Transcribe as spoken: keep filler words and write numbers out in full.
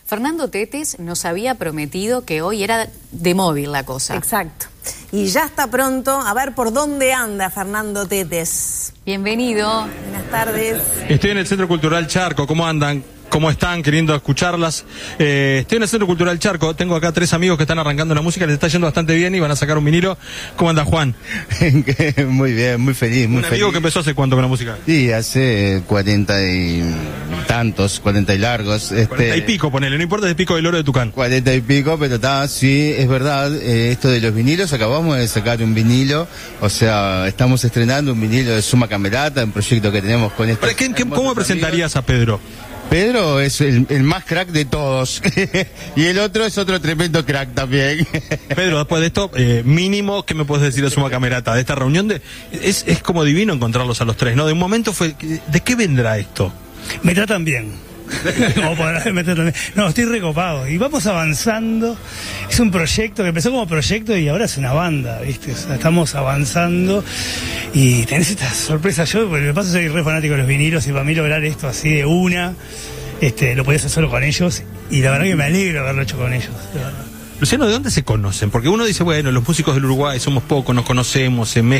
Fernando Tetes nos había prometido que hoy era de móvil la cosa. Exacto. Y ya está pronto. A ver por dónde anda Fernando Tetes. Bienvenido. Buenas tardes. Estoy en el Centro Cultural Charco. ¿Cómo andan? ¿Cómo están? Queriendo escucharlas. Eh, estoy en el Centro Cultural Charco. Tengo acá tres amigos que están arrancando la música. Les está yendo bastante bien y van a sacar un vinilo. ¿Cómo anda, Juan? Muy bien, muy feliz, muy un feliz. amigo que empezó hace cuánto con la música. Sí, hace cuarenta y tantos, cuarenta y largos. Este, cuarenta y pico, ponele. No importa, es el pico del oro de Tucán. Cuarenta y pico, pero está, sí, es verdad. Eh, esto de los vinilos, acabamos de sacar un vinilo. O sea, estamos estrenando un vinilo de Suma Camerata, un proyecto que tenemos con estos. ¿Qué, qué, ¿Cómo presentarías a Pedro? Pedro es el, el más crack de todos. Y el otro es otro tremendo crack también. Pedro, después de esto, eh, mínimo, ¿qué me puedes decir de Suma Camerata? De esta reunión, de es, es como divino encontrarlos a los tres, ¿no? De un momento fue, ¿de qué vendrá esto? Me tratan bien. No, me tratan bien. No, estoy recopado. Y vamos avanzando. Es un proyecto que empezó como proyecto y ahora es una banda, ¿viste? O sea, estamos avanzando y tenés estas sorpresas. Yo, por el paso, soy re fanático de los vinilos y para mí lograr esto así de una, este, lo podías hacer solo con ellos y la verdad que me alegro haberlo hecho con ellos. Luciano, ¿de dónde se conocen? Porque uno dice, bueno, los músicos del Uruguay somos pocos, nos conocemos, se mezclan.